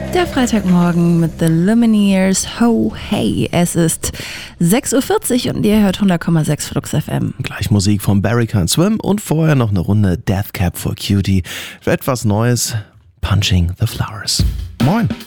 Der Freitagmorgen mit The Lumineers, Ho Hey. Es ist 6.40 Uhr und ihr hört 100,6 Flux FM. Gleich Musik von Barry Can't Swim und vorher noch eine Runde Death Cab for Cutie für etwas Neues, Punching the Flowers. Moin!